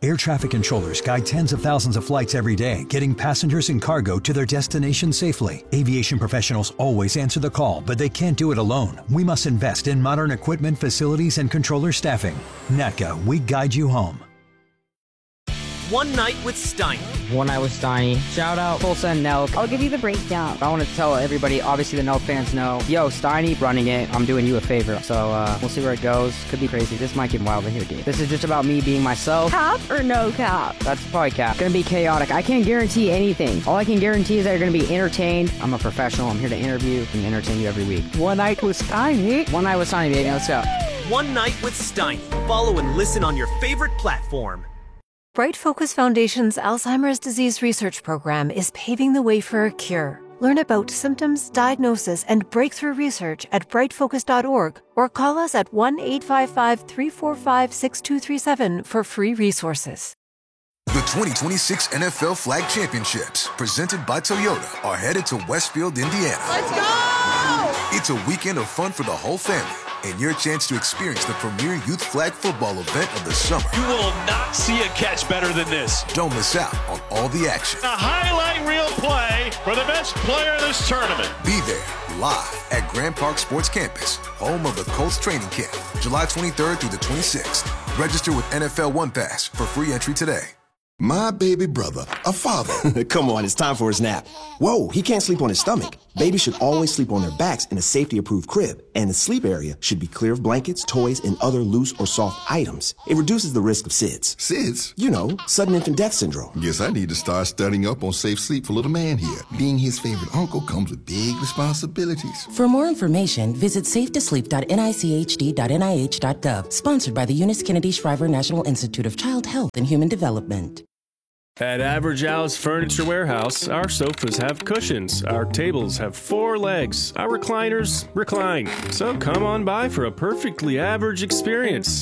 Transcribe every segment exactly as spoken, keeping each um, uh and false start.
Air traffic controllers guide tens of thousands of flights every day, getting passengers and cargo to their destination safely. Aviation professionals always answer the call, but they can't do it alone. We must invest in modern equipment, facilities, and controller staffing. N A T C A, we guide you home. One Night with Steiny. One Night with Steiny. Shout out Tulsa and Nelk. I'll give you the breakdown. I want to tell everybody, obviously the Nelk fans know, yo, Steiny running it, I'm doing you a favor. So uh, we'll see where it goes. Could be crazy. This might get wild in here, dude. This is just about me being myself. Cap or no cap? That's probably cap. Gonna be chaotic. I can't guarantee anything. All I can guarantee is that you're gonna be entertained. I'm a professional. I'm here to interview and entertain you every week. One Night with Steiny. One Night with Steiny, baby. Let's go. One Night with Steiny. Follow and listen on your favorite platform. Bright Focus Foundation's Alzheimer's Disease Research Program is paving the way for a cure. Learn about symptoms, diagnosis, and breakthrough research at bright focus dot org or call us at one eight five five, three four five, six two three seven for free resources. The twenty twenty-six N F L Flag Championships, presented by Toyota, are headed to Westfield, Indiana. Let's go! It's a weekend of fun for the whole family, and your chance to experience the premier youth flag football event of the summer. You will not see a catch better than this. Don't miss out on all the action. A highlight reel play for the best player in this tournament. Be there, live at Grand Park Sports Campus, home of the Colts training camp, July twenty-third through the twenty-sixth. Register with N F L One Pass for free entry today. My baby brother, a father. Come on, it's time for his nap. Whoa, he can't sleep on his stomach. Babies should always sleep on their backs in a safety-approved crib, and the sleep area should be clear of blankets, toys, and other loose or soft items. It reduces the risk of S I D S. S I D S? You know, sudden infant death syndrome. Guess I need to start studying up on safe sleep for little man here. Being his favorite uncle comes with big responsibilities. For more information, visit safe to sleep dot N I C H D dot N I H dot gov. Sponsored by the Eunice Kennedy Shriver National Institute of Child Health and Human Development. At Average Al's Furniture Warehouse, our sofas have cushions, our tables have four legs, our recliners recline. So come on by for a perfectly average experience.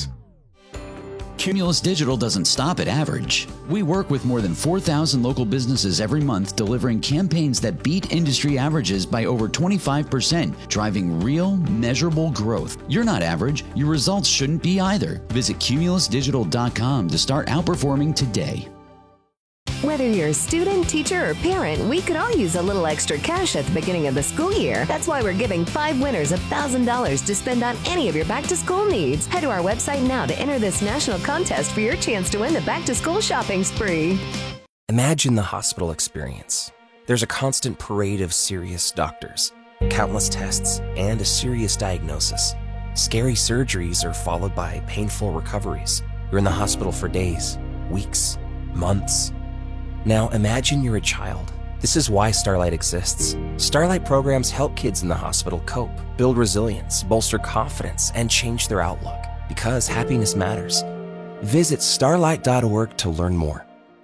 Cumulus Digital doesn't stop at average. We work with more than four thousand local businesses every month, delivering campaigns that beat industry averages by over twenty-five percent, driving real, measurable growth. You're not average. Your results shouldn't be either. Visit cumulus digital dot com to start outperforming today. Whether you're a student, teacher, or parent, we could all use a little extra cash at the beginning of the school year. That's why we're giving five winners one thousand dollars to spend on any of your back-to-school needs. Head to our website now to enter this national contest for your chance to win the back-to-school shopping spree. Imagine the hospital experience. There's a constant parade of serious doctors, countless tests, and a serious diagnosis. Scary surgeries are followed by painful recoveries. You're in the hospital for days, weeks, months. Now imagine you're a child. This is why Starlight exists. Starlight programs help kids in the hospital cope, build resilience, bolster confidence, and change their outlook. Because happiness matters. Visit starlight dot org to learn more.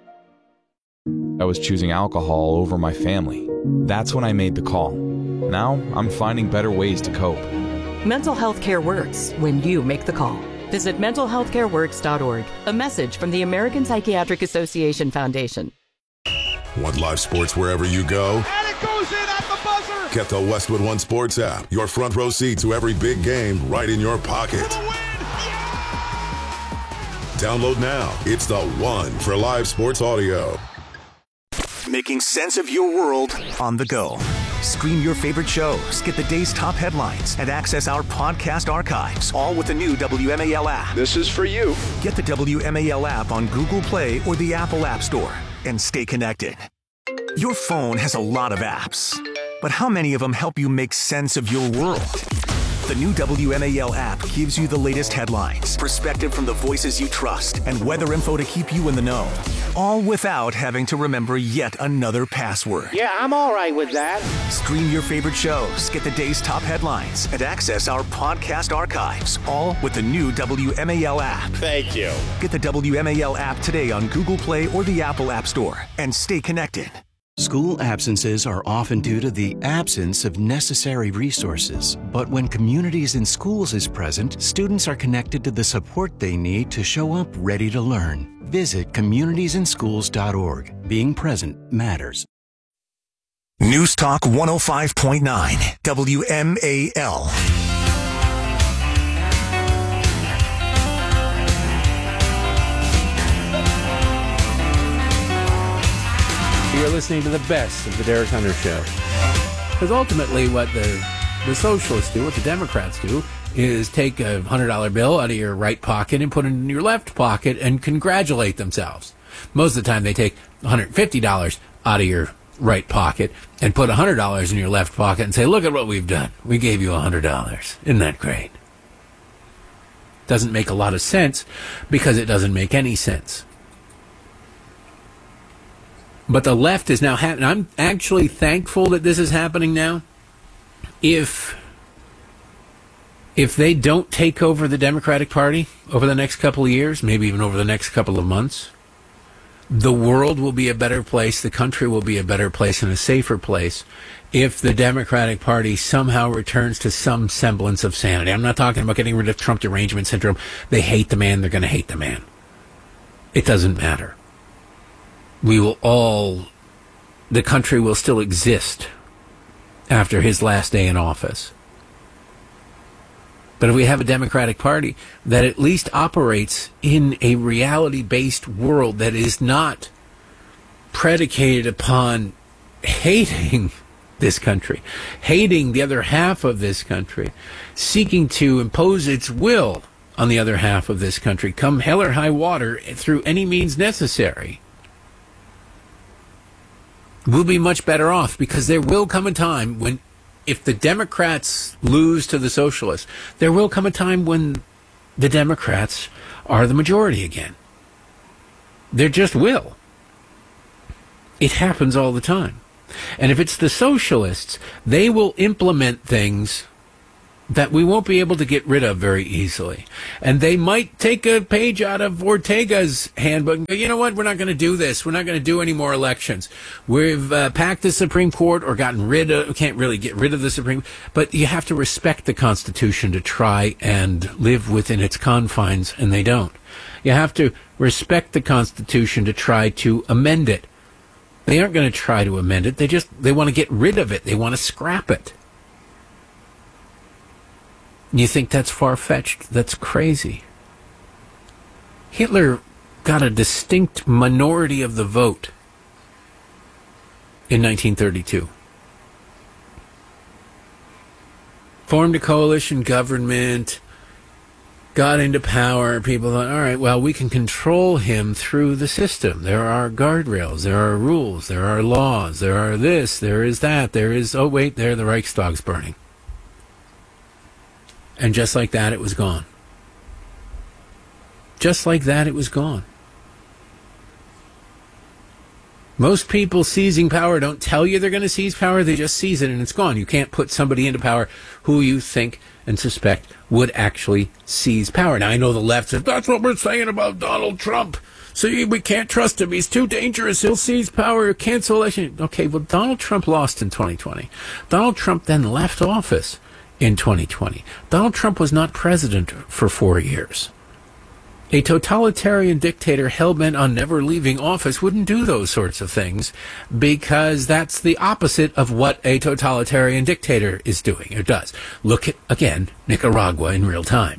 I was choosing alcohol over my family. That's when I made the call. Now I'm finding better ways to cope. Mental health care works when you make the call. Visit mental health care works dot org. A message from the American Psychiatric Association Foundation. Want live sports wherever you go? And it goes in at the buzzer! Get the Westwood One Sports app. Your front row seat to every big game right in your pocket. For the win! Yeah! Download now. It's the one for live sports audio. Making sense of your world on the go. Stream your favorite shows, get the day's top headlines, and access our podcast archives, all with the new W M A L app. This is for you. Get the W M A L app on Google Play or the Apple App Store and stay connected. Your phone has a lot of apps, but how many of them help you make sense of your world? The new W M A L app gives you the latest headlines, perspective from the voices you trust, and weather info to keep you in the know. All without having to remember yet another password. Yeah, I'm all right with that. Stream your favorite shows, get the day's top headlines, and access our podcast archives, all with the new W M A L app. Thank you. Get the W M A L app today on Google Play or the Apple App Store, and stay connected. School absences are often due to the absence of necessary resources. But when Communities in Schools is present, students are connected to the support they need to show up ready to learn. Visit communities in schools dot org. Being present matters. News Talk one oh five point nine, W M A L. are listening to the best of the Derek Hunter Show. Because ultimately what the, the socialists do, what the Democrats do, is take a one hundred dollar bill out of your right pocket and put it in your left pocket and congratulate themselves. Most of the time they take one hundred fifty dollars out of your right pocket and put one hundred dollars in your left pocket and say, look at what we've done. We gave you one hundred dollars. Isn't that great? Doesn't make a lot of sense because it doesn't make any sense. But the left is now happening. I'm actually thankful that this is happening now. If if they don't take over the Democratic Party over the next couple of years, maybe even over the next couple of months, the world will be a better place, the country will be a better place and a safer place if the Democratic Party somehow returns to some semblance of sanity. I'm not talking about getting rid of Trump derangement syndrome. They hate the man, they're going to hate the man. It doesn't matter. We will all, the country will still exist after his last day in office. But if we have a Democratic Party that at least operates in a reality-based world that is not predicated upon hating this country, hating the other half of this country, seeking to impose its will on the other half of this country, come hell or high water, through any means necessary, we'll be much better off, because there will come a time when, if the Democrats lose to the socialists, there will come a time when the Democrats are the majority again. There just will. It happens all the time. And if it's the socialists, they will implement things that we won't be able to get rid of very easily. And they might take a page out of Ortega's handbook and go, you know what, we're not going to do this. We're not going to do any more elections. We've uh, packed the Supreme Court or gotten rid of, we can't really get rid of the Supreme Court, but you have to respect the Constitution to try and live within its confines, and they don't. You have to respect the Constitution to try to amend it. They aren't going to try to amend it. They just, they want to get rid of it. They want to scrap it. You think that's far-fetched? That's crazy. Hitler got a distinct minority of the vote in nineteen thirty-two. Formed a coalition government, got into power. People thought, all right, well, we can control him through the system. There are guardrails, there are rules, there are laws, there are this, there is that, there is, oh, wait, there, the Reichstag's burning. And just like that, it was gone. Just like that, it was gone. Most people seizing power don't tell you they're going to seize power. They just seize it and it's gone. You can't put somebody into power who you think and suspect would actually seize power. Now, I know the left says, that's what we're saying about Donald Trump. See, we can't trust him. He's too dangerous. He'll seize power, cancel election. Okay, well, Donald Trump lost in twenty twenty. Donald Trump then left office in twenty twenty. Donald Trump was not president for four years. A totalitarian dictator hell-bent on never leaving office wouldn't do those sorts of things, because that's the opposite of what a totalitarian dictator is doing or does. Look at, again, Nicaragua in real time.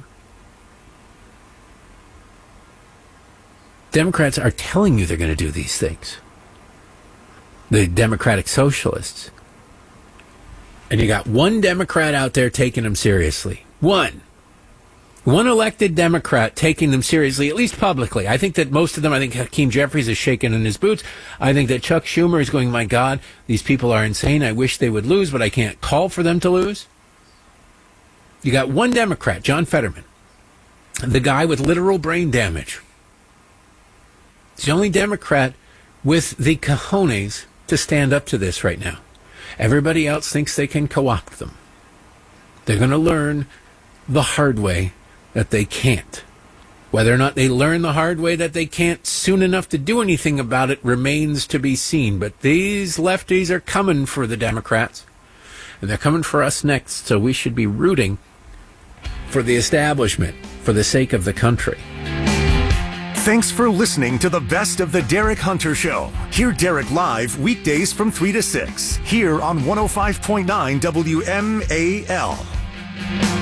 Democrats are telling you they're going to do these things. The Democratic Socialists. And you got one Democrat out there taking them seriously. One. One elected Democrat taking them seriously, at least publicly. I think that most of them, I think Hakeem Jeffries is shaking in his boots. I think that Chuck Schumer is going, my God, these people are insane. I wish they would lose, but I can't call for them to lose. You got one Democrat, John Fetterman, the guy with literal brain damage. He's the only Democrat with the cojones to stand up to this right now. Everybody else thinks they can co-opt them. They're going to learn the hard way that they can't. Whether or not they learn the hard way that they can't soon enough to do anything about it remains to be seen. But these lefties are coming for the Democrats, and they're coming for us next, so we should be rooting for the establishment for the sake of the country. Thanks for listening to the Best of the Derek Hunter Show. Hear Derek live weekdays from three to six here on one oh five point nine W M A L.